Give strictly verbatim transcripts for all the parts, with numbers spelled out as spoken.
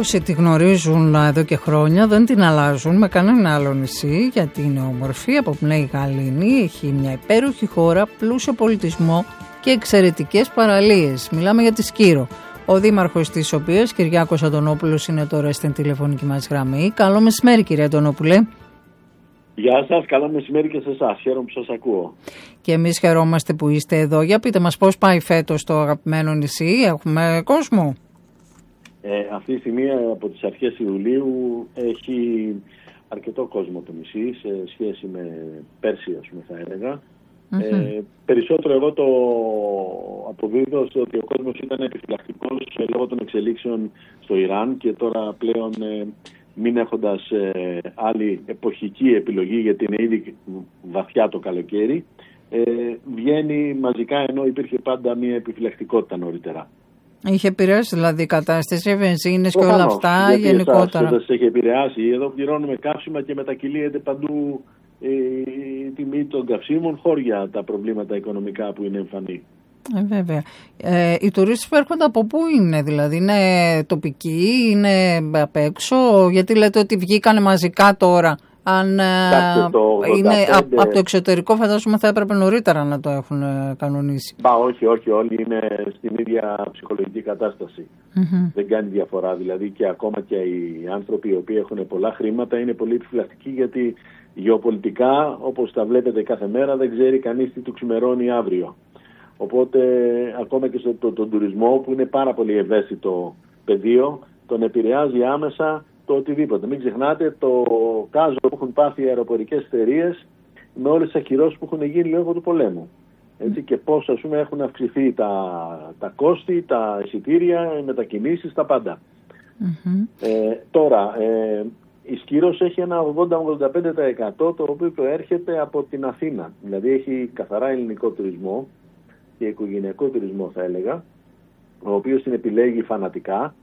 Όσοι τη γνωρίζουν εδώ και χρόνια δεν την αλλάζουν με κανένα άλλο νησί, γιατί είναι όμορφη, αποπνέει γαλήνη, έχει μια υπέροχη χώρα, πλούσιο πολιτισμό και εξαιρετικές παραλίες. Μιλάμε για τη Σκύρο. Ο δήμαρχος της οποίας, Κυριάκος Αντωνόπουλος, είναι τώρα στην τηλεφωνική μας γραμμή. Καλό μεσημέρι, κύριε Αντωνόπουλε. Γεια σας, καλό μεσημέρι και σε εσάς. Χαίρομαι που σας ακούω. Και εμείς χαιρόμαστε που είστε εδώ. Για πείτε μας πώς πάει φέτος το αγαπημένο νησί, έχουμε κόσμο? Ε, αυτή τη στιγμή από τις αρχές Ιουλίου έχει αρκετό κόσμο το νησί σε σχέση με πέρσι, ας πούμε, θα έλεγα. Mm-hmm. Ε, περισσότερο εγώ το αποδίδω στο ότι ο κόσμος ήταν επιφυλακτικός λόγω των εξελίξεων στο Ιράν και τώρα πλέον ε, μην έχοντας ε, άλλη εποχική επιλογή, γιατί είναι ήδη βαθιά το καλοκαίρι, ε, βγαίνει μαζικά, ενώ υπήρχε πάντα μια επιφυλακτικότητα νωρίτερα. Είχε επηρεάσει δηλαδή η κατάσταση, βενζίνες και όλα αυτά, γιατί γενικότερα? Γιατί εσάς έχει επηρεάσει. Εδώ πληρώνουμε καύσιμα και μετακυλίεται παντού ε, η τιμή των καυσίμων, χώρια τα προβλήματα οικονομικά που είναι εμφανή. Ε, βέβαια. Ε, οι τουρίστες που έρχονται από πού είναι, δηλαδή είναι τοπικοί, είναι απ' έξω? Γιατί λέτε ότι βγήκανε μαζικά τώρα. Αν Κάτσε, το είναι από το εξωτερικό, φαντάζομαι θα έπρεπε νωρίτερα να το έχουν κανονίσει. Μπα, όχι, όχι, όλοι είναι στην ίδια ψυχολογική κατάσταση. Mm-hmm. Δεν κάνει διαφορά. Δηλαδή και ακόμα και οι άνθρωποι οι οποίοι έχουν πολλά χρήματα είναι πολύ επιφυλακτικοί, γιατί γεωπολιτικά, όπως τα βλέπετε κάθε μέρα, δεν ξέρει κανείς τι του ξημερώνει αύριο. Οπότε ακόμα και στον το, το, τουρισμό, που είναι πάρα πολύ ευαίσθητο πεδίο, τον επηρεάζει άμεσα το οτιδήποτε. Μην ξεχνάτε το κάζο που έχουν πάθει οι αεροπορικές εταιρείες με όλες τις ακυρώσεις που έχουν γίνει λόγω του πολέμου. Έτσι, mm. και πώς, ας πούμε, έχουν αυξηθεί τα, τα κόστη, τα εισιτήρια, οι μετακινήσεις, τα πάντα. Mm-hmm. Ε, τώρα, ε, η Σκύρος έχει ένα ογδόντα με ογδόντα πέντε τοις εκατό το οποίο προέρχεται από την Αθήνα. Δηλαδή έχει καθαρά ελληνικό τουρισμό και οικογενειακό τουρισμό, θα έλεγα, ο οποίος την επιλέγει φανατικά.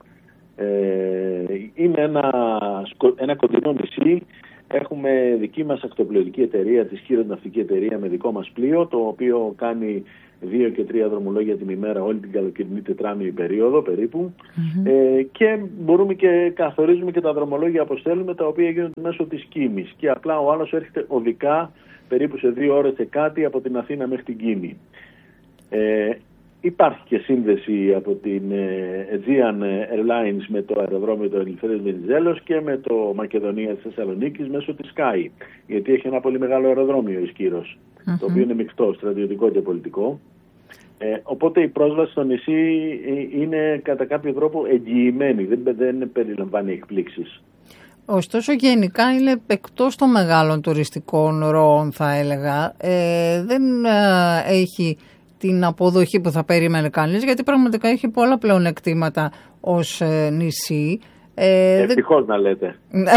Ε, είναι ένα, ένα κοντινό νησί. Έχουμε δική μας ακτοπλοϊκή εταιρεία, τη Σκύρο Ναυτική Εταιρεία, με δικό μας πλοίο, το οποίο κάνει δύο και τρία δρομολόγια την ημέρα όλη την καλοκαιρινή τετράμινη περίοδο περίπου. Mm-hmm. Ε, και μπορούμε και καθορίζουμε και τα δρομολόγια που στέλνουμε, τα οποία γίνονται μέσω της Κίμης, και απλά ο άλλος έρχεται οδικά περίπου σε δύο ώρες και κάτι από την Αθήνα μέχρι την Κίμη. Ε, Υπάρχει και σύνδεση από την Aegean Airlines με το αεροδρόμιο του Ελευθέριος Βενιζέλος και με το Μακεδονία της Θεσσαλονίκης μέσω της Sky, γιατί έχει ένα πολύ μεγάλο αεροδρόμιο η Σκύρος, mm-hmm. το οποίο είναι μεικτό, στρατιωτικό και πολιτικό. Ε, οπότε η πρόσβαση στο νησί είναι κατά κάποιο τρόπο εγγυημένη, δεν, δεν περιλαμβάνει εκπλήξεις. Ωστόσο γενικά είναι εκτός των μεγάλων τουριστικών ροών, θα έλεγα. Ε, δεν ε, έχει την αποδοχή που θα περίμενε κανείς, γιατί πραγματικά έχει πολλά πλεονεκτήματα ως ε, νησί. Ε, Ευτυχώς δεν... να λέτε.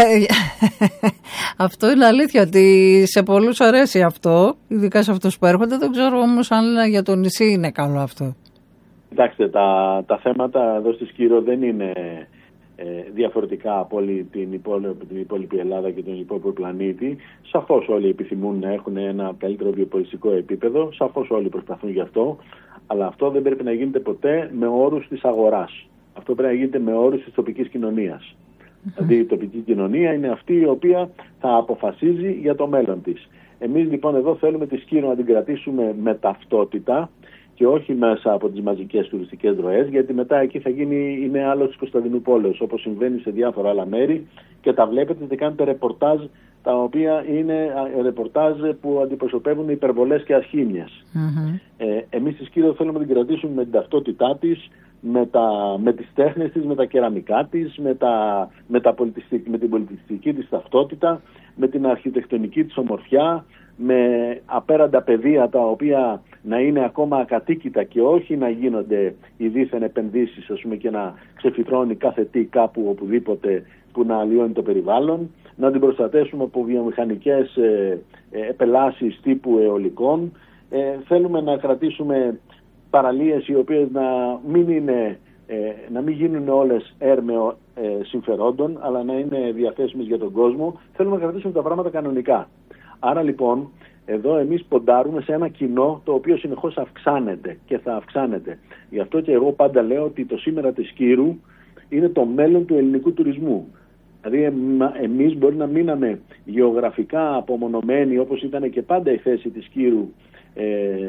Αυτό είναι αλήθεια, ότι σε πολλούς αρέσει αυτό, ειδικά σε αυτούς που έρχονται. Δεν ξέρω όμως αν για το νησί είναι καλό αυτό. Κοιτάξτε, τα, τα θέματα εδώ στη Σκύρο δεν είναι ε, διαφορετικά από όλη την υπόλοιπη, την υπόλοιπη Ελλάδα και τον υπόλοιπο πλανήτη. Σαφώς όλοι επιθυμούν να έχουν ένα καλύτερο βιοπολιτικό επίπεδο, σαφώς όλοι προσπαθούν γι' αυτό, αλλά αυτό δεν πρέπει να γίνεται ποτέ με όρους της αγοράς. Αυτό πρέπει να γίνεται με όρους της τοπικής κοινωνίας. Mm-hmm. Δηλαδή η τοπική κοινωνία είναι αυτή η οποία θα αποφασίζει για το μέλλον της. Εμείς λοιπόν εδώ θέλουμε τη Σκύρο να την κρατήσουμε με ταυτότητα και όχι μέσα από τις μαζικές τουριστικές ροές, γιατί μετά εκεί θα γίνει η νέα άλλος της Κωνσταντινούπολης, όπως συμβαίνει σε διάφορα άλλα μέρη, και τα βλέπετε και κάνετε ρεπορτάζ, τα οποία είναι ρεπορτάζ που αντιπροσωπεύουν υπερβολές και ασχήμιες. Mm-hmm. Ε, εμείς στη Σκύρο θέλουμε να την κρατήσουμε με την ταυτότητά της, με, τα, με τις τέχνες της, με τα κεραμικά της, με, τα, με, τα πολιτιστική, με την πολιτιστική της ταυτότητα, με την αρχιτεκτονική της ομορφιά, με απέραντα πεδία τα οποία να είναι ακόμα ακατοίκητα και όχι να γίνονται οι δίθεν επενδύσεις, ας πούμε, και να ξεφυτρώνει κάθε τι κάπου οπουδήποτε που να αλλοιώνει το περιβάλλον, να την προστατέσουμε από βιομηχανικές ε, ε, επελάσεις τύπου αιωλικών. Ε, θέλουμε να κρατήσουμε παραλίες οι οποίες να μην, είναι, ε, να μην γίνουν όλες έρμεο ε, συμφερόντων, αλλά να είναι διαθέσιμες για τον κόσμο. Θέλουμε να κρατήσουμε τα πράγματα κανονικά. Άρα λοιπόν, εδώ εμείς ποντάρουμε σε ένα κοινό το οποίο συνεχώς αυξάνεται και θα αυξάνεται. Γι' αυτό και εγώ πάντα λέω ότι το σήμερα της Σκύρου είναι το μέλλον του ελληνικού τουρισμού. Δηλαδή εμείς μπορεί να μείναμε γεωγραφικά απομονωμένοι, όπως ήταν και πάντα η θέση της Κύρου ε,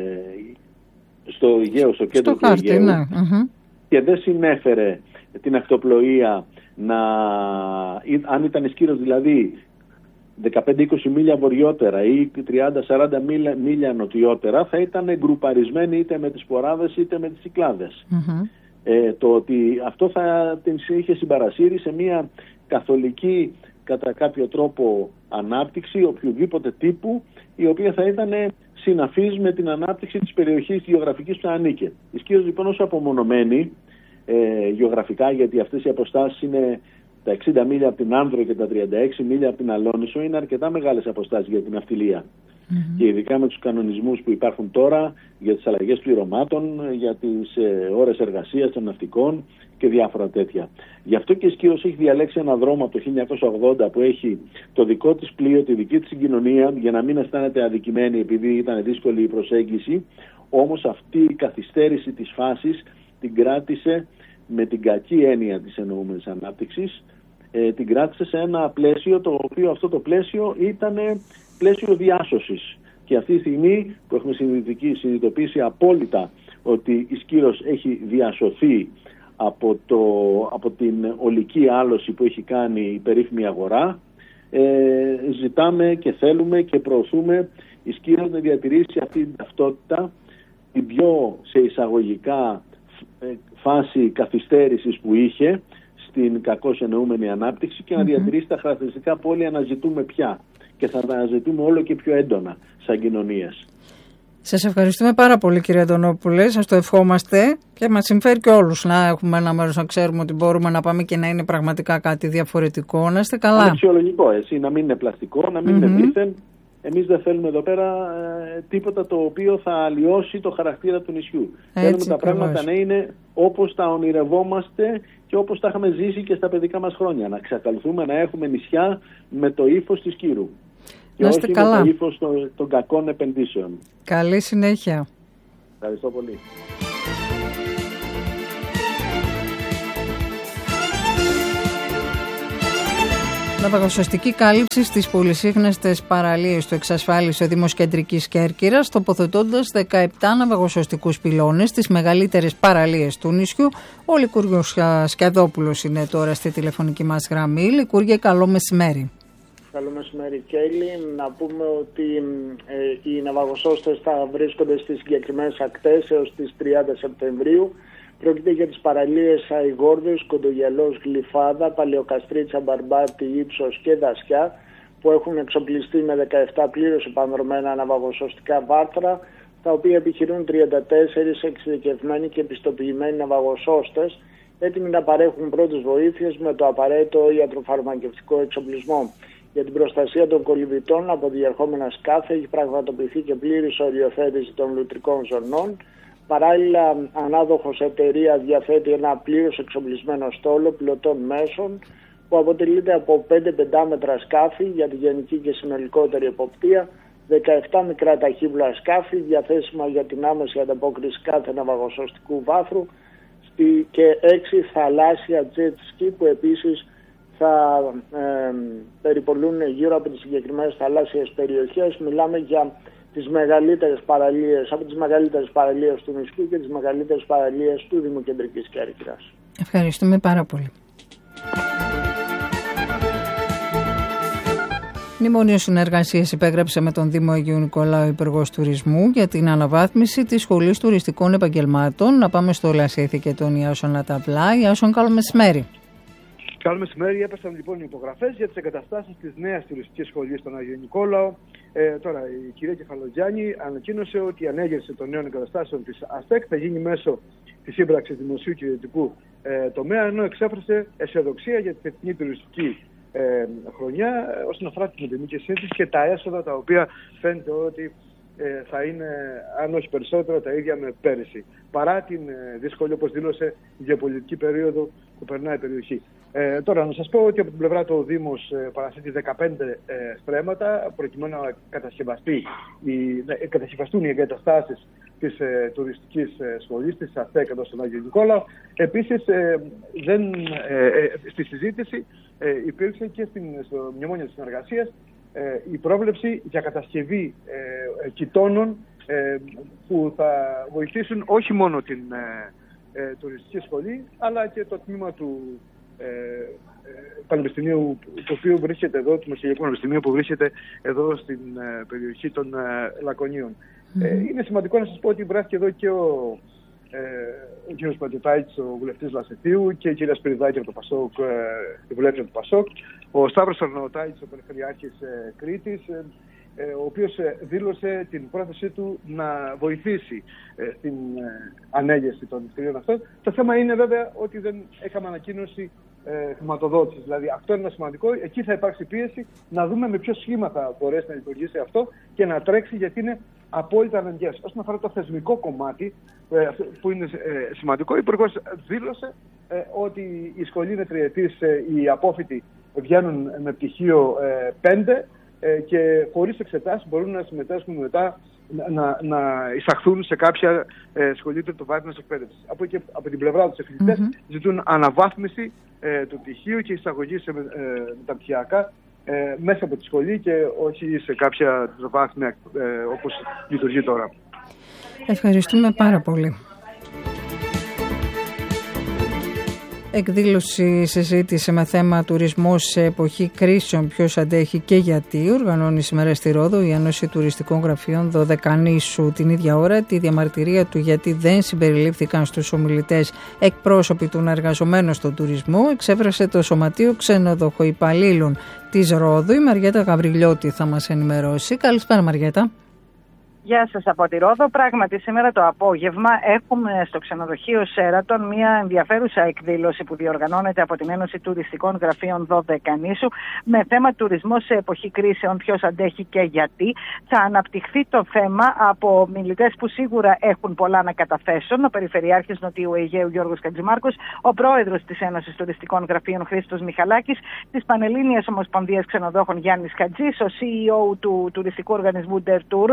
στο Αιγαίο, στο κέντρο του Αιγαίου, ναι. uh-huh. και δεν συνέφερε την ακτοπλοεία να, αν ήταν η Σκύρος δηλαδή δεκαπέντε είκοσι μίλια βορειότερα ή τριάντα σαράντα μίλια νοτιότερα, θα ήταν γκρουπαρισμένοι είτε με τις φοράδες είτε με τις Κυκλάδες. Uh-huh. Ε, το ότι αυτό θα την είχε συμπαρασύρει σε μια καθολική κατά κάποιο τρόπο ανάπτυξη οποιοδήποτε τύπου, η οποία θα ήταν συναφής με την ανάπτυξη της περιοχής της γεωγραφικής που θα ανήκε. Η Σκύρος λοιπόν όσο απομονωμένη ε, γεωγραφικά, γιατί αυτές οι αποστάσεις είναι τα εξήντα μίλια από την Άνδρο και τα τριάντα έξι μίλια από την Αλόνισο, είναι αρκετά μεγάλες αποστάσεις για την ναυτιλία. Mm-hmm. Και ειδικά με τους κανονισμούς που υπάρχουν τώρα για τις αλλαγές πληρωμάτων, για τις ε, ώρες εργασίας των ναυτικών και διάφορα τέτοια. Γι' αυτό και η Σκύρος έχει διαλέξει ένα δρόμο από το χίλια εννιακόσια ογδόντα που έχει το δικό της πλοίο, τη δική της συγκοινωνία, για να μην αισθάνεται αδικημένη επειδή ήταν δύσκολη η προσέγγιση. Όμως αυτή η καθυστέρηση της φάσης την κράτησε με την κακή έννοια της εννοούμενης ανάπτυξης, ε, την κράτησε σε ένα πλαίσιο το οποίο αυτό το πλαίσιο ήταν πλαίσιο διάσωσης. Και αυτή τη στιγμή που έχουμε συνειδητοποιήσει απόλυτα ότι η Σκύρος έχει διασωθεί από, το, από την ολική άλωση που έχει κάνει η περίφημη αγορά, ε, ζητάμε και θέλουμε και προωθούμε η Σκύρος να διατηρήσει αυτή την ταυτότητα, την πιο σε εισαγωγικά φάση καθυστέρησης που είχε στην κακώς εννοούμενη ανάπτυξη και να διατηρήσει mm-hmm. τα χαρακτηριστικά που όλοι αναζητούμε πια και θα αναζητούμε όλο και πιο έντονα σαν κοινωνίες. Σας ευχαριστούμε πάρα πολύ κύριε Αντωνόπουλε, σας το ευχόμαστε και μας συμφέρει και όλους να έχουμε ένα μέρος να ξέρουμε ότι μπορούμε να πάμε και να είναι πραγματικά κάτι διαφορετικό. Να είστε καλά. Είναι αξιολογικό, έτσι, να μην είναι πλαστικό, να μην mm-hmm. είναι δίθεν. Εμείς δεν θέλουμε εδώ πέρα ε, τίποτα το οποίο θα αλλοιώσει το χαρακτήρα του νησιού. Έτσι, θέλουμε τα πράγματα ακριβώς να είναι όπως τα ονειρευόμαστε και όπως τα είχαμε ζήσει και στα παιδικά μας χρόνια. Να εξακολουθούμε να έχουμε νησιά με το ύφος της Κύρου. Και όχι καλά. Με το ύφος των, των κακών επενδύσεων. Καλή συνέχεια. Ευχαριστώ πολύ. Ναυαγοσωστική κάλυψη στις πολυσύχναστες παραλίες του εξασφάλισε ο Δήμος Κεντρικής Κέρκυρας, τοποθετώντας δεκαεπτά ναυαγοσωστικούς πυλώνες στις μεγαλύτερες παραλίες του νησιού. Ο Λικούργος Σκιαδόπουλος είναι τώρα στη τηλεφωνική μας γραμμή. Λικούργε, καλό μεσημέρι. Καλό μεσημέρι, Κέλλη. Να πούμε ότι ε, οι ναυαγοσώστες θα βρίσκονται στις συγκεκριμένες ακτές έως τις τριάντα Σεπτεμβρίου. Πρόκειται για τις παραλίες Αϊγόρδιος, Κοντογελός, Γλυφάδα, Παλαιοκαστρίτσα, Μπαρμπάτη, Ύψος και Δασιά, που έχουν εξοπλιστεί με δεκαεπτά πλήρως επανδρομένα ναυαγοσωστικά βάρθρα, τα οποία επιχειρούν τριάντα τέσσερις εξειδικευμένοι και επιστοποιημένοι ναυαγοσώστες, έτοιμοι να παρέχουν πρώτες βοήθειες με το απαραίτητο ιατροφαρμακευτικό εξοπλισμό. Για την προστασία των κολυμβητών από διερχόμενα σκάφη έχει πραγματοποιηθεί και πλήρης οριοθέτηση των λουτρικών ζωνών. Παράλληλα, ανάδοχος εταιρεία διαθέτει ένα πλήρως εξοπλισμένο στόλο πιλωτών μέσων που αποτελείται από πέντε πεντάμετρα σκάφη για τη γενική και συνολικότερη εποπτεία, δεκαεπτά μικρά ταχύπλοα σκάφη διαθέσιμα για την άμεση ανταπόκριση κάθε ναυαγοσωστικού βάθρου και έξι θαλάσσια jet ski που επίσης θα ε, περιπολούν γύρω από τις συγκεκριμένες θαλάσσιες περιοχές. Μιλάμε για τις μεγαλύτερες παραλίες, από τις μεγαλύτερες παραλίες του νησιού και τις μεγαλύτερες παραλίες του Δήμου Κεντρικής Κέρκυρας. Ευχαριστούμε πάρα πολύ. Μνημόνιο συνεργασίας υπέγραψε με τον Δήμο Αγίου Νικολάου Υπουργός Τουρισμού για την αναβάθμιση της Σχολής Τουριστικών Επαγγελμάτων. Να πάμε στο Λασίθι και τον Ιάσον Αταπλά. Ιάσον, καλό μεσημέρι. Καλό μεσημέρι. Έπεσαν λοιπόν οι υπογραφές για τις εγκαταστάσεις της νέας τουριστικής σχολής στον Άγιο Νικόλαο. Ε, τώρα, η κυρία Κεφαλογιάννη ανακοίνωσε ότι η ανέγερση των νέων εγκαταστάσεων της ΑΣΤΕΚ θα γίνει μέσω της σύμπραξης δημοσίου και ιδιωτικού ε, τομέα, ενώ εξέφρασε αισιοδοξία για τη φετινή τουριστική ε, χρονιά ε, όσον αφορά την επιδημική σύνθεση και τα έσοδα τα οποία φαίνεται ότι ε, θα είναι, αν όχι περισσότερο, τα ίδια με πέρυσι. Παρά την ε, δύσκολη, όπως δήλωσε, γεωπολιτική περίοδο που περνάει η περιοχή. Ε, τώρα, να σας πω ότι από την πλευρά του ο Δήμος ε, παραθέτει δεκαπέντε ε, στρέμματα προκειμένου να κατασκευαστεί, οι, να κατασκευαστούν οι εγκαταστάσεις της ε, τουριστικής ε, σχολής, της ΑΣΤΕΚ εδώ στον Άγιο Νικόλαο. Επίσης, ε, δεν, ε, ε, στη συζήτηση ε, υπήρξε και στην, στο μνημόνιο της συνεργασίας ε, η πρόβλεψη για κατασκευή ε, κοιτώνων ε, που θα βοηθήσουν όχι μόνο την ε, ε, τουριστική σχολή, αλλά και το τμήμα του ε, Πανεπιστημίου, το οποίο βρίσκεται εδώ, του Μεσογειακού Πανεπιστημίου που βρίσκεται εδώ στην ε, περιοχή των ε, Λακωνίων. Mm. Ε, είναι σημαντικό να σας πω ότι βρέθηκε εδώ και ο, ε, ο κ. Πατζετάκης, ο βουλευτής Λασεθίου, και η κυρία Σπυριδάκη από το Πασόκ, ε, η βουλεύτρια του Πασόκ, ο Σταύρος Αρναωτάκης, ο Περιφερειάρχης ε, Κρήτης, ε, ε, ο οποίος ε, δήλωσε την πρόθεσή του να βοηθήσει ε, στην ε, ανέγερση των κτηρίων αυτών. Το θέμα είναι βέβαια ότι δεν έκαμε ανακοίνωση Ε, χρηματοδότηση. Δηλαδή, αυτό είναι ένα σημαντικό. Εκεί θα υπάρξει πίεση να δούμε με ποιο σχήμα θα μπορέσει να λειτουργήσει αυτό και να τρέξει, γιατί είναι απόλυτα αναγκαίο. Όσον αφορά το θεσμικό κομμάτι, ε, που είναι ε, σημαντικό, ο Υπουργός δήλωσε ε, ότι η σχολή είναι τριετής, ε, οι απόφοιτοι βγαίνουν με πτυχίο ε, πέντε ε, και χωρίς εξετάσεις μπορούν να συμμετάσχουν μετά, να, να εισαχθούν σε κάποια ε, σχολή τριτοβάθμιας εκπαίδευσης. Από, και, από την πλευρά τους εφηβητές mm-hmm. ζητούν αναβάθμιση ε, του πτυχίου και εισαγωγή σε ε, μεταπτυχιακά ε, μέσα από τη σχολή και όχι σε κάποια τριτοβάθμια ε, όπως λειτουργεί τώρα. Ευχαριστούμε πάρα πολύ. Εκδήλωση συζήτηση με θέμα τουρισμό σε εποχή κρίσεων, ποιος αντέχει και γιατί, οργανώνει σήμερα στη Ρόδο η Ένωση Τουριστικών Γραφείων Δωδεκανήσου. Την ίδια ώρα τη διαμαρτυρία του γιατί δεν συμπεριλήφθηκαν στους ομιλητές εκπρόσωποι των εργαζομένων στον τουρισμό εξέφρασε το Σωματείο Ξενοδοχοϊπαλλήλων της Ρόδου. Η Μαριέτα Γαβριλιώτη θα μας ενημερώσει. Καλησπέρα, Μαριέτα. Γεια σας από τη Ρόδο. Πράγματι σήμερα το απόγευμα έχουμε στο ξενοδοχείο Σέρατον μια ενδιαφέρουσα εκδήλωση που διοργανώνεται από την Ένωση Τουριστικών Γραφείων Δωδεκανήσου με θέμα τουρισμό σε εποχή κρίσεων, ποιος αντέχει και γιατί. Θα αναπτυχθεί το θέμα από μιλητές που σίγουρα έχουν πολλά να καταθέσουν: ο Περιφερειάρχης Νοτιού Αιγαίου Γιώργος Κατζημάρκος, ο Πρόεδρος της Ένωσης Τουριστικών Γραφείων Χρήστος Μιχαλάκης, της Πανελλήνιας Ομοσπονδίας Ξενοδόχων Γιάννης Χατζής, ο σι ι ο του τουριστικού οργανισμού Ντερ Τουρ,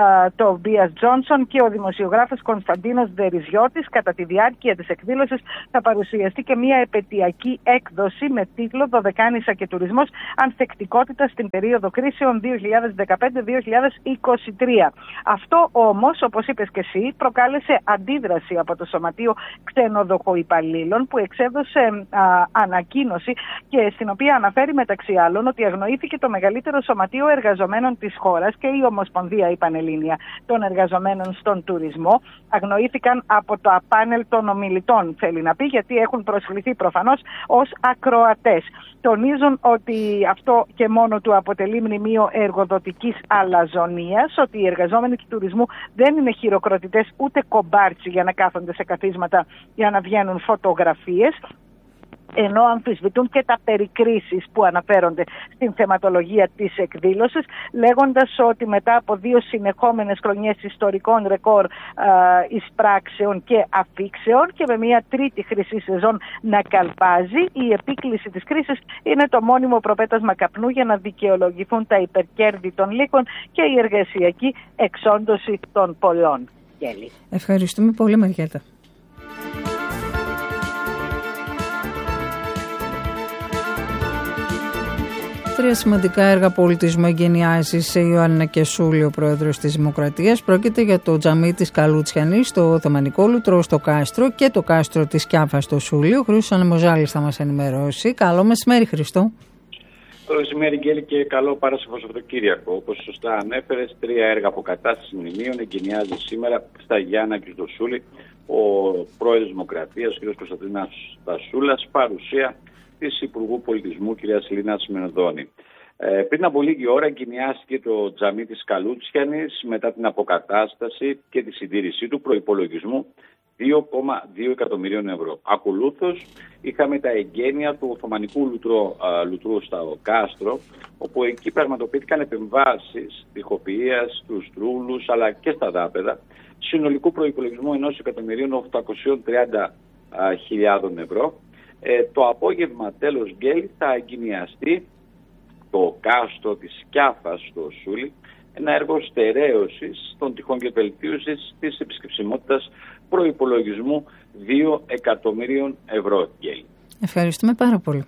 το Μπίας Τζόνσον, και ο δημοσιογράφος Κωνσταντίνος Δεριζιώτης. Κατά τη διάρκεια της εκδήλωσης θα παρουσιαστεί και μια επαιτειακή έκδοση με τίτλο «Δωδεκάνησα και τουρισμός. Ανθεκτικότητα στην περίοδο κρίσεων δύο χιλιάδες δεκαπέντε με δύο χιλιάδες είκοσι τρία». Αυτό όμως, όπως είπες και εσύ, προκάλεσε αντίδραση από το Σωματείο Ξενοδοχοϊπαλλήλων, που εξέδωσε α, ανακοίνωση και στην οποία αναφέρει μεταξύ άλλων ότι αγνοήθηκε το μεγαλύτερο σωματείο εργαζομένων της χώρας και η Ομοσπονδία η Πανελλήνια των εργαζομένων στον τουρισμό. Αγνοήθηκαν από το πάνελ των ομιλητών, θέλει να πει, γιατί έχουν προσκληθεί προφανώς ως ακροατές. Τονίζουν ότι αυτό και μόνο του αποτελεί μνημείο εργοδοτικής αλαζονίας, ότι οι εργαζόμενοι του τουρισμού δεν είναι χειροκροτητές ούτε κομπάρτσι για να κάθονται σε καθίσματα για να βγαίνουν φωτογραφίες, ενώ αμφισβητούν και τα περικρίσεις που αναφέρονται στην θεματολογία της εκδήλωσης, λέγοντας ότι μετά από δύο συνεχόμενες χρονιές ιστορικών ρεκόρ α, εισπράξεων και αφήξεων και με μια τρίτη χρυσή σεζόν να καλπάζει, η επίκληση της κρίσης είναι το μόνιμο προπέτασμα καπνού για να δικαιολογηθούν τα υπερκέρδη των λύκων και η εργασιακή εξόντωση των πολλών. Ευχαριστούμε πολύ, Μαριέτα. Τρία σημαντικά έργα πολιτισμού εγκαινιάζει σε Ιωάννα Κεσούλη ο πρόεδρος της Δημοκρατίας. Πρόκειται για το τζαμί της Καλούτσιανης, το Οθωμανικό Λουτρό στο Κάστρο και το κάστρο της Κιάφας στο Σούλιο. Ο Χρήστος Ανεμοζάλης θα μας ενημερώσει. Καλό μεσημέρι, Χρήστο. Καλό μεσημέρι, Γκέλη, και καλό Παράσχευο Σαββατοκύριακο. Όπως σωστά ανέφερες, τρία έργα αποκατάστασης μνημείων εγκαινιάζει σήμερα στα Γιάννα και στο Σούλι ο πρόεδρος της Δημοκρατίας, ο κ. Κωνσταντίνος Δασούλας, παρουσία της Υπουργού Πολιτισμού κ. Λίνας Μενδώνη. Ε, πριν από λίγη ώρα εγκαινιάστηκε το τζαμί της Καλούτσιανης μετά την αποκατάσταση και τη συντήρησή του προϋπολογισμού δύο κόμμα δύο εκατομμυρίων ευρώ. Ακολούθως είχαμε τα εγγένεια του Οθωμανικού Λουτρού, Λουτρού στο Κάστρο, όπου εκεί πραγματοποιήθηκαν επεμβάσεις τοιχοποιίας στους τρούλους αλλά και στα δάπεδα, συνολικού προϋπολογισμού ενός εκατομμυρίου οκτακόσιες τριάντα χιλιάδων ευρώ. Ε, το απόγευμα, τέλος Γκέλη, θα εγκαινιαστεί το κάστρο της Κιάφας στο Σούλι, ένα έργο στερέωσης των τυχών και βελτίωσης της επισκεψιμότητας προϋπολογισμού δύο εκατομμυρίων ευρώ. Ευχαριστούμε πάρα πολύ.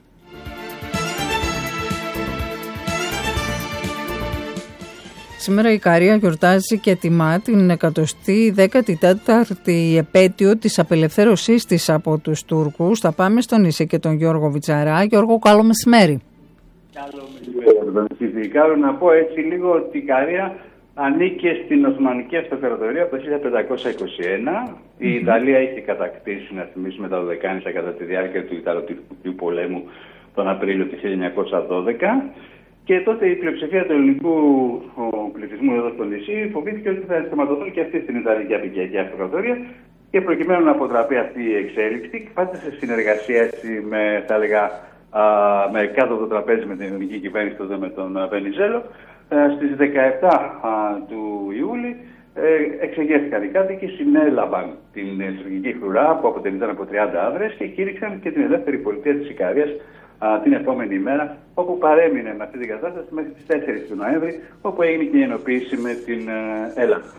Σήμερα η Ικαρία γιορτάζει και τιμά την εκατοστή δέκατη τέταρτη επέτειο της απελευθέρωσής της από τους Τούρκους. Θα πάμε στον Νησί και τον Γιώργο Βιτσαρά. Γιώργο, καλό μεσημέρι. Καλό μεσημέρι. Καλό να πω έτσι λίγο ότι η Ικαρία ανήκε στην Οθωμανική Αυτοκρατορία από το χίλια πεντακόσια είκοσι ένα. Mm-hmm. Η Ιταλία είχε κατακτήσει, να θυμίσουμε, τα Δωδεκάνησα κατά τη διάρκεια του Ιταλοτουρκικού πολέμου τον Απρίλιο του χίλια εννιακόσια δώδεκα. Και τότε η πλειοψηφία του ελληνικού πληθυσμού εδώ στο νησί φοβήθηκε ότι θα ενσωματωθούν και αυτοί στην Ιταλική Απικιακή Αυτοκρατορία. Και προκειμένου να αποτραπεί αυτή η εξέλιξη, πάτε σε συνεργασία με, θα έλεγα, α, με κάτω από το τραπέζι με την ελληνική κυβέρνηση τότε με τον Βενιζέλο, στις δεκαεπτά α, του Ιούλη ε, εξεγέρθηκαν οι κάτοικοι, συνέλαβαν την τουρκική φρουρά που αποτελείται από τριάντα άνδρες και κήρυξαν και την ελεύθερη πολιτεία της Ικαρίας την επόμενη ημέρα, όπου παρέμεινε με αυτή την κατάσταση μέχρι τις τέσσερις του Νοέμβρη, όπου έγινε και η ενοποίηση με την Ελλάδα.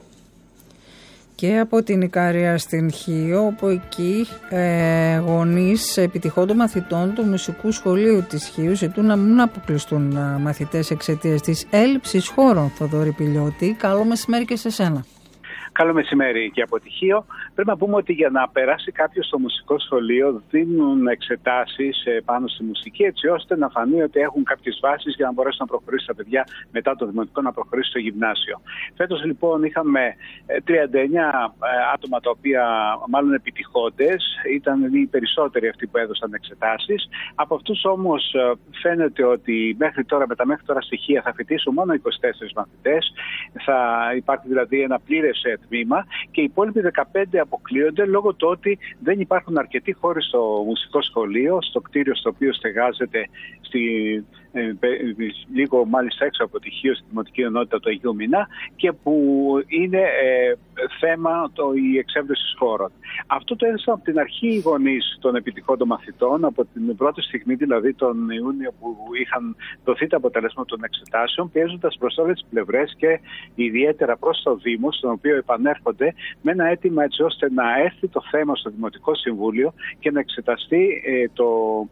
Και από την Ικαρία στην Χίο, όπου εκεί ε, γονείς επιτυχόντων μαθητών του Μουσικού Σχολείου της Χίου ζητούν να μην αποκλειστούν ε, μαθητές εξαιτίας της έλλειψης χώρων. Θοδωρή Πηλιώτη, καλό μεσημέρι και σε σένα. Καλό μεσημέρι και από τη Χίο. Πρέπει να πούμε ότι για να περάσει κάποιος στο μουσικό σχολείο δίνουν εξετάσεις πάνω στη μουσική, έτσι ώστε να φανεί ότι έχουν κάποιες βάσεις για να μπορέσουν να προχωρήσουν τα παιδιά μετά το δημοτικό να προχωρήσουν στο γυμνάσιο. Φέτος λοιπόν είχαμε τριάντα εννέα άτομα τα οποία μάλλον επιτυχόντες, ήταν οι περισσότεροι αυτοί που έδωσαν εξετάσεις. Από αυτούς όμως φαίνεται ότι μέχρι τώρα, με τα μέχρι τώρα στοιχεία θα φοιτήσουν μόνο είκοσι τέσσερις μαθητές, θα υπάρχει δηλαδή ένα πλήρες τμήμα και οι υπόλοιποι δεκαπέντε αποκλείονται λόγω του ότι δεν υπάρχουν αρκετοί χώροι στο μουσικό σχολείο, στο κτίριο στο οποίο στεγάζεται στη, ε, ε, λίγο μάλιστα έξω από τη Χίο, στη Δημοτική Ενότητα του Αγίου Μινά, και που είναι ε, θέμα το, η εξέβρεση χώρων. Αυτό το έδωσαν από την αρχή οι γονείς των επιτυχόντων μαθητών, από την πρώτη στιγμή δηλαδή τον Ιούνιο που είχαν δοθεί τα αποτελέσματα των εξετάσεων, πιέζοντας προς όλες τις πλευρές και ιδιαίτερα προς το Δήμο, στον οποίο επανέρχονται με ένα αίτημα έτσι ώστε να έρθει το θέμα στο Δημοτικό Συμβούλιο και να εξεταστεί ε, το,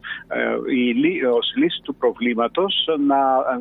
ε, η, ως λύση του προβλήματος να,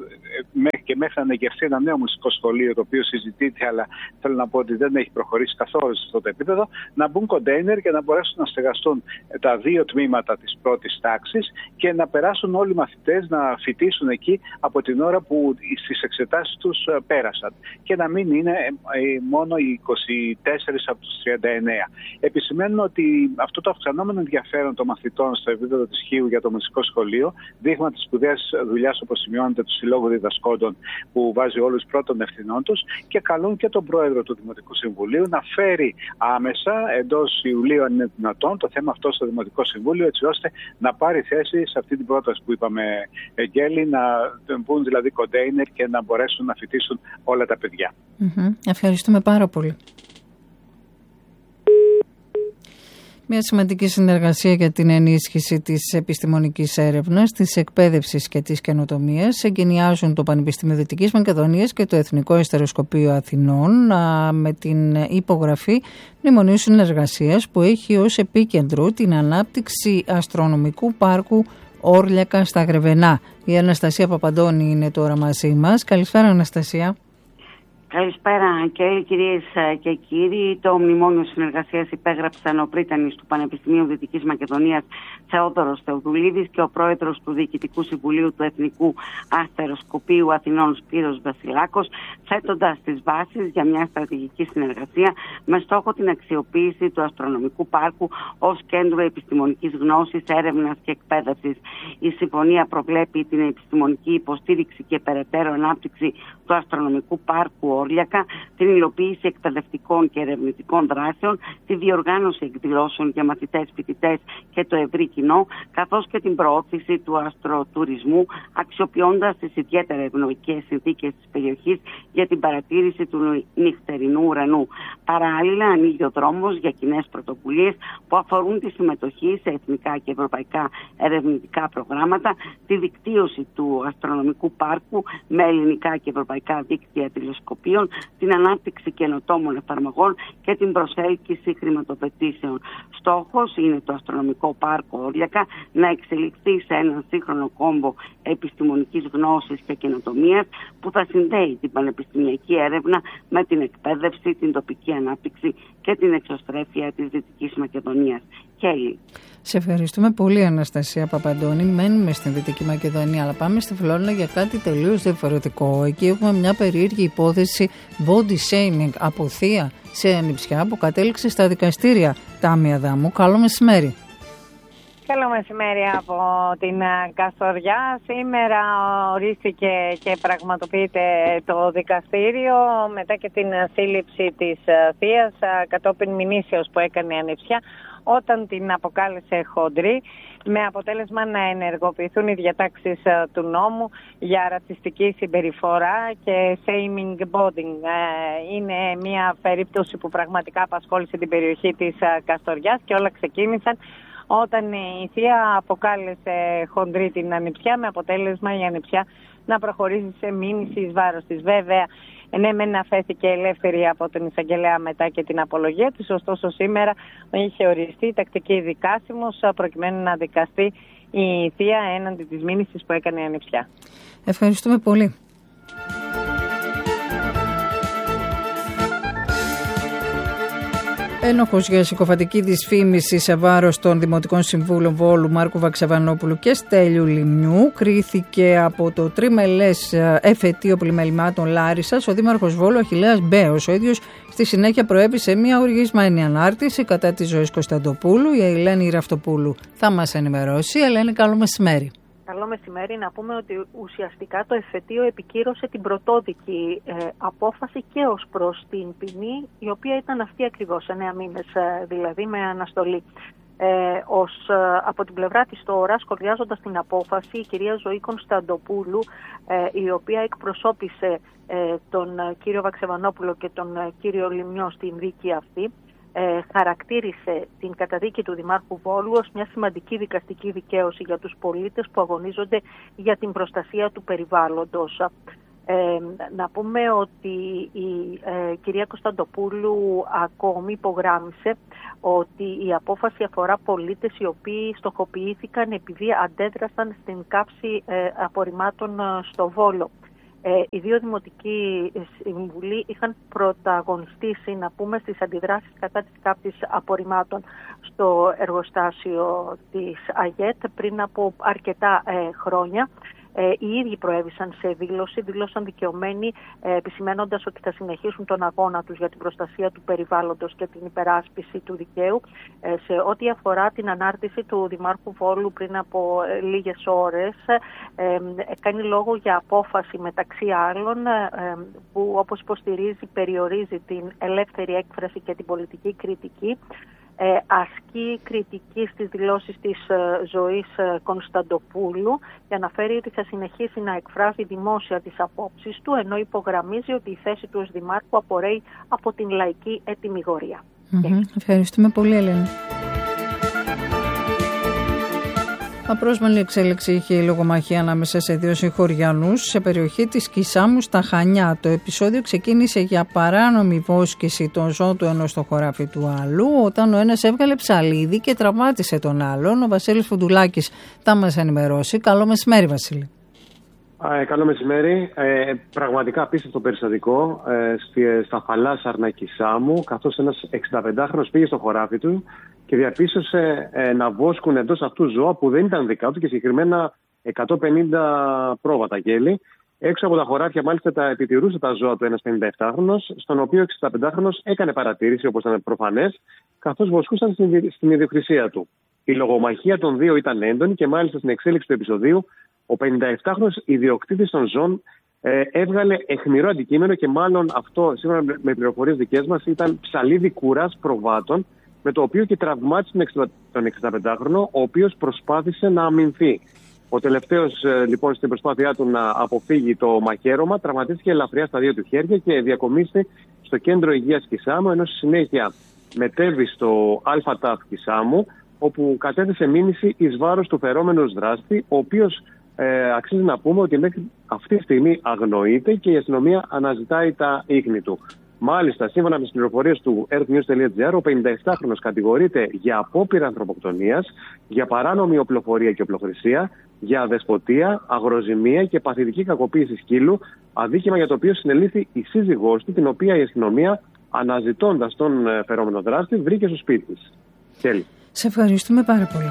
ε, και μέχρι να ανεγερθεί ένα νέο μουσικό σχολείο, το οποίο συζητείται, αλλά θέλω να πω ότι δεν έχει προχωρήσει καθόλου σε αυτό το επίπεδο, να μπουν κοντέινερ και να μπορέσουν να στεγαστούν τα δύο τμήματα της πρώτης τάξης και να περάσουν όλοι οι μαθητές να φοιτήσουν εκεί από την ώρα που στις εξετάσεις τους πέρασαν και να μην είναι μόνο οι είκοσι τέσσερις από τους τριάντα εννέα. Επισημαίνουν ότι αυτό το αυξανόμενο ενδιαφέρον των μαθητών στο επίπεδο της Χίου για το μουσικό σχολείο, δείγμα της σπουδαίας δουλειάς όπως σημειώνεται του Συλλόγου Διδασκόντων που βάζει όλους πρώτων ευθυνών τους, και καλούν και τον πρόεδρο του Δημοτικού Συμβουλίου να φέρει άμεσα εντός Ιουλίου, αν είναι δυνατόν, το θέμα αυτό στο Δημοτικό Συμβούλιο, έτσι ώστε να πάρει θέση σε αυτή την πρόταση που είπαμε, Εγγέλη, να μπουν δηλαδή κοντέινερ και να μπορέσουν να φοιτήσουν όλα τα παιδιά. Mm-hmm. Ευχαριστούμε πάρα πολύ. Μια σημαντική συνεργασία για την ενίσχυση της επιστημονικής έρευνας, της εκπαίδευσης και της καινοτομίας εγκαινιάζουν το Πανεπιστήμιο Δυτικής Μακεδονίας και το Εθνικό Ιστεροσκοπείο Αθηνών με την υπογραφή μνημονίου συνεργασίας που έχει ως επίκεντρο την ανάπτυξη αστρονομικού πάρκου Όρλιακα στα Γρεβενά. Η Αναστασία Παπαντώνη είναι τώρα μαζί μας. Καλησπέρα, Αναστασία. Καλησπέρα και κυρίες και κύριοι. Το μνημόνιο συνεργασίας υπέγραψαν ο πρίτανης του Πανεπιστημίου Δυτικής Μακεδονίας Θεόδωρος Θεοδουλίδης και ο πρόεδρος του Διοικητικού Συμβουλίου του Εθνικού Αστεροσκοπείου Αθηνών Σπύρος Βασιλάκος, θέτοντας τις βάσεις για μια στρατηγική συνεργασία με στόχο την αξιοποίηση του αστρονομικού πάρκου ως κέντρο επιστημονικής γνώσης, έρευνας και εκπαίδευσης. Η συμφωνία προβλέπει την επιστημονική υποστήριξη και περαιτέρω ανάπτυξη του αστρονομικού πάρκου Όρλιακα, την υλοποίηση εκπαιδευτικών και ερευνητικών δράσεων, τη διοργάνωση εκδηλώσεων για μαθητές, φοιτητές και το ευρύ κοινό, καθώς και την προώθηση του αστροτουρισμού, αξιοποιώντας τις ιδιαίτερα ευνοϊκές συνθήκες της περιοχής για την παρατήρηση του νυχτερινού ουρανού. Παράλληλα, ανοίγει ο δρόμος για κοινές πρωτοβουλίες που αφορούν τη συμμετοχή σε εθνικά και ευρωπαϊκά ερευνητικά προγράμματα, τη δικτύωση του αστρονομικού πάρκου με ελληνικά και ευρωπαϊκά δίκτυα τηλεσκοπίου γραφείων, την ανάπτυξη καινοτόμων εφαρμογών και την προσέλκυση χρηματοδοτήσεων. Στόχος είναι το αστρονομικό πάρκο Όρλιακα να εξελιχθεί σε έναν σύγχρονο κόμπο επιστημονικής γνώσης και καινοτομίας που θα συνδέει την πανεπιστημιακή έρευνα με την εκπαίδευση, την τοπική ανάπτυξη και την εξωστρέφεια της Δυτικής Μακεδονίας. Χέλη. Σε ευχαριστούμε πολύ, Αναστασία Παπαντώνη. Μένουμε στην Δυτική Μακεδονία, αλλά πάμε στη Φλόρινα για κάτι τελείως διαφορετικό. Εκεί έχουμε μια περίεργη υπόθεση body shaming από θεία σε ανιψιά που κατέληξε στα δικαστήρια. Τάμια Αδάμου, καλό μεσημέρι. Καλό μεσημέρι από την Καστοριά. Σήμερα ορίστηκε και πραγματοποιείται το δικαστήριο μετά και την σύλληψη της θείας κατόπιν μηνύσεως που έκανε η ανιψιά όταν την αποκάλεσε χοντρή, με αποτέλεσμα να ενεργοποιηθούν οι διατάξεις του νόμου για ρατσιστική συμπεριφορά και shaming bonding. Είναι μια περίπτωση που πραγματικά απασχόλησε την περιοχή της Καστοριάς και όλα ξεκίνησαν όταν η θεία αποκάλεσε χοντρή την ανιψιά, με αποτέλεσμα η ανιψιά να προχωρήσει σε μήνυση εις βάρος της. Βέβαια, ναι, μεν αφέθηκε ελεύθερη από τον εισαγγελέα μετά και την απολογία της, ωστόσο σήμερα είχε οριστεί τακτική δικάσιμος προκειμένου να δικαστεί η θεία έναντι της μήνυσης που έκανε η ανιψιά. Ευχαριστούμε πολύ. Ένοχος για συκοφαντική δυσφήμιση σε βάρος των Δημοτικών Συμβούλων Βόλου Μάρκου Βαξεβανόπουλου και Στέλιου Λιμνιού κρίθηκε από το τριμελές εφετείο πλημελημάτων Λάρισσας ο Δήμαρχος Βόλου Αχιλλέας Μπέος. Ο ίδιος στη συνέχεια προέβη σε μια οργισμένη ανάρτηση κατά της Ζωής Κωνσταντοπούλου. Η Ελένη Ραφτοπούλου θα μας ενημερώσει. Ελένη, καλό μεσημέρι. Καλό μεσημέρι. Να πούμε ότι ουσιαστικά το εφετείο επικύρωσε την πρωτόδικη ε, απόφαση και ως προς την ποινή, η οποία ήταν αυτή ακριβώς, εννέα μήνες ε, δηλαδή με αναστολή. Ε, ως, ε, από την πλευρά της τώρα, σχολιάζοντας την απόφαση, η κυρία Ζωή Κωνσταντοπούλου, ε, η οποία εκπροσώπησε ε, τον κύριο Βαξεβανόπουλο και τον ε, κύριο Λιμνιό στην δίκη αυτή, Ε, χαρακτήρισε την καταδίκη του Δημάρχου Βόλου ως μια σημαντική δικαστική δικαίωση για τους πολίτες που αγωνίζονται για την προστασία του περιβάλλοντος. Ε, να πούμε ότι η ε, κυρία Κωνσταντοπούλου ακόμη υπογράμμισε ότι η απόφαση αφορά πολίτες οι οποίοι στοχοποιήθηκαν επειδή αντέδρασαν στην κάψη ε, απορριμμάτων στο Βόλο. Ε, οι δύο δημοτικοί συμβουλοί είχαν πρωταγωνιστήσει, να πούμε, στις αντιδράσεις κατά της κάπτης απορριμμάτων στο εργοστάσιο της ΑΓΕΤ πριν από αρκετά ε, χρόνια. Ε, οι ίδιοι προέβησαν σε δήλωση, δήλωσαν δικαιωμένοι, ε, επισημένοντας ότι θα συνεχίσουν τον αγώνα τους για την προστασία του περιβάλλοντος και την υπεράσπιση του δικαίου. Ε, σε ό,τι αφορά την ανάρτηση του Δημάρχου Βόλου πριν από ε, λίγες ώρες, ε, ε, κάνει λόγο για απόφαση μεταξύ άλλων ε, που, όπως υποστηρίζει, περιορίζει την ελεύθερη έκφραση και την πολιτική κριτική. Ε, ασκεί κριτική στις δηλώσεις της ε, Ζωής ε, Κωνσταντοπούλου και αναφέρει ότι θα συνεχίσει να εκφράζει δημόσια τις απόψεις του, ενώ υπογραμμίζει ότι η θέση του ως Δημάρχου απορρέει από την λαϊκή ετυμηγορία. Mm-hmm. Ευχαριστούμε πολύ, Ελένη. Απρόσμενη εξέλιξη είχε η λογομαχία ανάμεσα σε δύο συγχωριανούς σε περιοχή της Κισάμου στα Χανιά. Το επεισόδιο ξεκίνησε για παράνομη βόσκηση των ζώων του ενός στο χωράφι του άλλου, όταν ο ένας έβγαλε ψαλίδι και τραυμάτισε τον άλλον. Ο Βασίλης Φουντουλάκης θα μας ενημερώσει. Καλό μεσημέρι, Βασίλη. Ε, καλό μεσημέρι. Ε, πραγματικά απίστευτο περιστατικό ε, στη, στα Φαλάσσαρνα Κισάμου, καθώς ένας εξηνταπεντάχρονος πήγε στο χωράφι του και διαπίστωσε ε, να βόσκουν εντός αυτού ζώα που δεν ήταν δικά του και συγκεκριμένα εκατόν πενήντα πρόβατα γέλη. Έξω από τα χωράφια, μάλιστα, τα επιτηρούσε τα ζώα του ένας πενηνταεπτάχρονος, στον οποίο ο εξηνταπεντάχρονος έκανε παρατήρηση, όπως ήταν προφανές, καθώς βοσκούσαν στην, στην ιδιοκτησία του. Η λογομαχία των δύο ήταν έντονη και μάλιστα στην εξέλιξη του επεισοδίου ο πενηνταεπτάχρονος ιδιοκτήτης των ζώων ε, έβγαλε αιχμηρό αντικείμενο και μάλλον αυτό, σύμφωνα με πληροφορίες δικές μας, ήταν ψαλίδι κουράς προβάτων, με το οποίο και τραυμάτισε τον εξηνταπεντάχρονο, ο οποίος προσπάθησε να αμυνθεί. Ο τελευταίος, ε, λοιπόν, στην προσπάθειά του να αποφύγει το μαχαίρωμα, τραυματίστηκε ελαφριά στα δύο του χέρια και διακομίστη στο κέντρο υγείας Κισάμου, ενώ στη συνέχεια μετέβη στο ΑΤΑΦ Κισάμου, όπου κατέθεσε μήνυση εις βάρος του φερόμενου δράστη, ο οποίος ε, αξίζει να πούμε ότι μέχρι αυτή τη στιγμή αγνοείται και η αστυνομία αναζητάει τα ίχνη του. Μάλιστα, σύμφωνα με τις πληροφορίες του earthnews.gr, ο πενηνταεπτάχρονος κατηγορείται για απόπειρα ανθρωποκτονίας, για παράνομη οπλοφορία και οπλοχρησία, για αδεσποτεία, αγροζημία και παθητική κακοποίηση σκύλου, αδίκημα για το οποίο συνελήφθη η σύζυγός του, την οποία η αστυνομία, αναζητώντας τον φερόμενο δράστη, βρήκε στο σπίτι της. Τέλει. Σε ευχαριστούμε πάρα πολύ.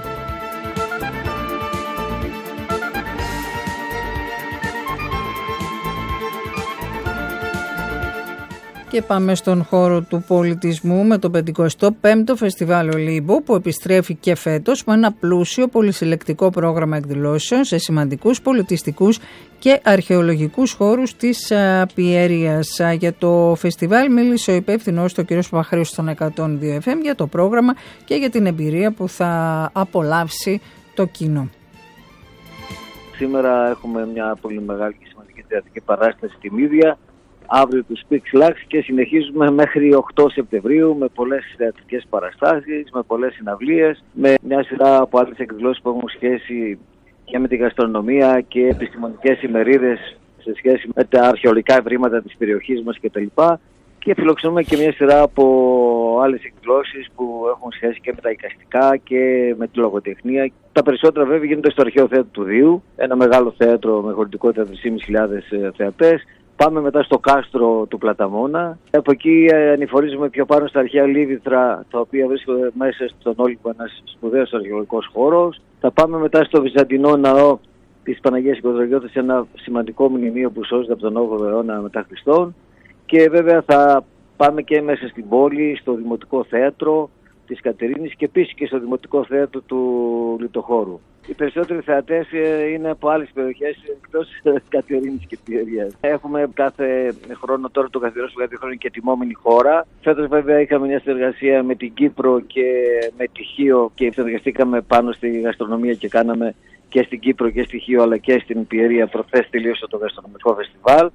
Και πάμε στον χώρο του πολιτισμού με το πενηκοστό πέμπτο Φεστιβάλ Ολύμπου, που επιστρέφει και φέτος με ένα πλούσιο πολυσυλλεκτικό πρόγραμμα εκδηλώσεων σε σημαντικούς πολιτιστικούς και αρχαιολογικούς χώρους της Πιέρειας. Για το φεστιβάλ μίλησε ο υπεύθυνος του κ. Παπαχρήστου στον εκατόν δύο εφ εμ για το πρόγραμμα και για την εμπειρία που θα απολαύσει το κοινό. Σήμερα έχουμε μια πολύ μεγάλη και σημαντική θεατρική παράσταση στη Μύδια. Αύριο του Speak Slax και συνεχίζουμε μέχρι οκτώ Σεπτεμβρίου με πολλές θεατρικές παραστάσεις, με πολλές συναυλίες, με μια σειρά από άλλες εκδηλώσεις που έχουν σχέση και με τη γαστρονομία και επιστημονικές ημερίδες σε σχέση με τα αρχαιολογικά ευρήματα της περιοχής μας κτλ. Και φιλοξενούμε και μια σειρά από άλλες εκδηλώσεις που έχουν σχέση και με τα εικαστικά και με τη λογοτεχνία. Τα περισσότερα βέβαια γίνονται στο Αρχαίο Θέατρο του Δίου, ένα μεγάλο θέατρο με χωρητικότητα τρεις χιλιάδες πεντακόσιους θεατές. Πάμε μετά στο κάστρο του Πλαταμόνα. Από εκεί ανηφορίζουμε πιο πάνω στα αρχαία Λίβηθρα, τα οποία βρίσκονται μέσα στον Όλυμπο, ένας σπουδαίος αρχαιολογικός χώρος. Θα πάμε μετά στο Βυζαντινό ναό της Παναγίας Οικοδρογιώτας, ένα σημαντικό μνημείο που σώζεται από τον όγδοο αιώνα μετά Χριστόν. Και βέβαια θα πάμε και μέσα στην πόλη, στο Δημοτικό Θέατρο της Κατερίνης και επίσης και στο Δημοτικό Θέατρο του Λιτοχώρου. Οι περισσότεροι θεατές είναι από άλλες περιοχές εκτός Κατερίνης και Πιέρειας. Έχουμε κάθε χρόνο τώρα το καθιερός που κάθε χρόνο και τιμόμενη χώρα. Φέτος βέβαια είχαμε μια συνεργασία με την Κύπρο και με τη Χίο και συνεργαστήκαμε πάνω στη γαστρονομία και κάναμε και στην Κύπρο και στη Χίο αλλά και στην Πιέρεια. Προχθές τελείωσε το γαστρονομικό φεστιβάλ.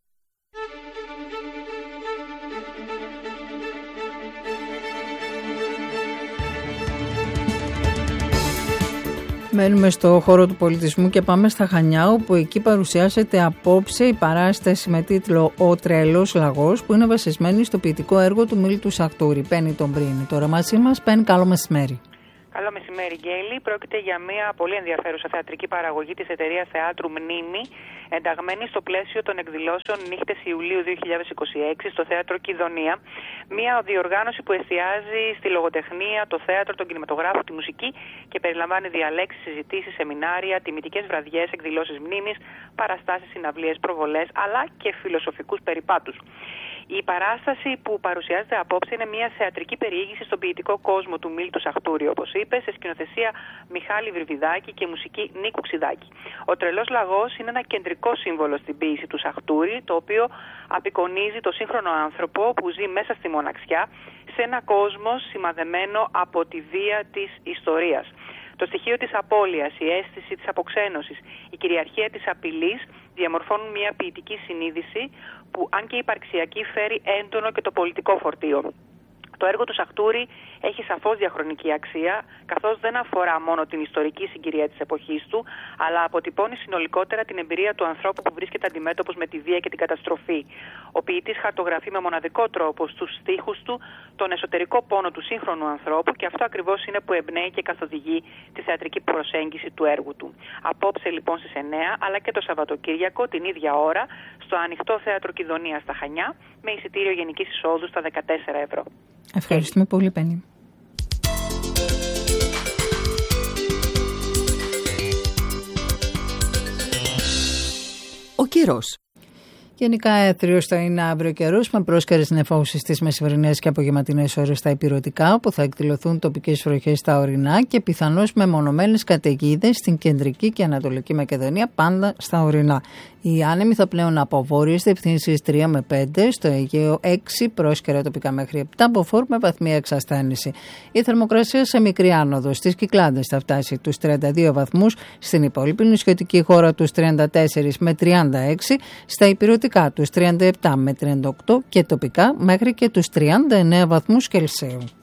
Μένουμε στο χώρο του πολιτισμού και πάμε στα Χανιά, όπου εκεί παρουσιάζεται απόψε η παράσταση με τίτλο «Ο Τρελός Λαγός», που είναι βασισμένη στο ποιητικό έργο του Μίλτου Σαχτούρη. Πέννη τον Πρίνη. Τώρα μαζί μας. Πέννη, καλό μεσημέρι. Καλό μεσημέρι, Γκέλη. Πρόκειται για μια πολύ ενδιαφέρουσα θεατρική παραγωγή της εταιρείας θεάτρου Μνήμη, ενταγμένη στο πλαίσιο των εκδηλώσεων Νύχτες Ιουλίου δύο χιλιάδες είκοσι έξι στο θέατρο Κιδωνία. Μια διοργάνωση που εστιάζει στη λογοτεχνία, το θέατρο, τον κινηματογράφο, τη μουσική και περιλαμβάνει διαλέξεις, συζητήσεις, σεμινάρια, τιμητικές βραδιές, εκδηλώσεις μνήμης, παραστάσεις, συναυλίες, προβολές αλλά και φιλοσοφικούς περιπάτους. Η παράσταση που παρουσιάζεται απόψε είναι μια θεατρική περιήγηση στον ποιητικό κόσμο του Μίλτου Σαχτούρη, όπως είπε, σε σκηνοθεσία Μιχάλη Βρυβιδάκη και μουσική Νίκου Ξιδάκη. Ο Τρελός Λαγός είναι ένα κεντρικό σύμβολο στην ποίηση του Σαχτούρη, το οποίο απεικονίζει το σύγχρονο άνθρωπο που ζει μέσα στη μοναξιά, σε ένα κόσμο σημαδεμένο από τη βία της ιστορίας. Το στοιχείο της απώλειας, η αίσθηση της αποξένωσης, η κυριαρχία της απειλής διαμορφώνουν μια ποιητική συνείδηση που, αν και υπαρξιακή, φέρει έντονο και το πολιτικό φορτίο. Το έργο του Σαχτούρη έχει σαφώς διαχρονική αξία, καθώς δεν αφορά μόνο την ιστορική συγκυρία της εποχής του, αλλά αποτυπώνει συνολικότερα την εμπειρία του ανθρώπου που βρίσκεται αντιμέτωπος με τη βία και την καταστροφή. Ο ποιητής χαρτογραφεί με μοναδικό τρόπο στους στίχους του τον εσωτερικό πόνο του σύγχρονου ανθρώπου και αυτό ακριβώς είναι που εμπνέει και καθοδηγεί τη θεατρική προσέγγιση του έργου του. Απόψε λοιπόν στις εννέα, αλλά και το Σαββατοκύριακο την ίδια ώρα, στο Ανοιχτό Θέατρο Κιδωνία στα Χανιά, με εισιτήριο γενικής εισόδου στα δεκατέσσερα ευρώ. Ευχαριστούμε πολύ, Πέννη. Ο καιρός. Γενικά έθριος θα είναι αύριο καιρός, με πρόσκαιρες νεφώσεις στις μεσημερινές και απογευματινές ώρες στα ηπειρωτικά, όπου θα εκδηλωθούν τοπικές βροχές στα ορεινά και πιθανώς μεμονωμένες καταιγίδες στην κεντρική και ανατολική Μακεδονία, πάντα στα ορεινά. Οι άνεμοι θα πλέουν από βόρειες διευθύνσεις τρία με πέντε, στο Αιγαίο έξι, πρόσκαιρα τοπικά μέχρι επτά, μποφόρ με βαθμία εξασθένηση. Η θερμοκρασία σε μικρή άνοδο στις Κυκλάδες θα φτάσει τους τριάντα δύο βαθμούς, στην υπόλοιπη νησιωτική χώρα τους τριάντα τέσσερα με τριάντα έξι, στα ηπειρωτικά τους τριάντα επτά με τριάντα οκτώ και τοπικά μέχρι και τους τριάντα εννέα βαθμούς Κελσίου.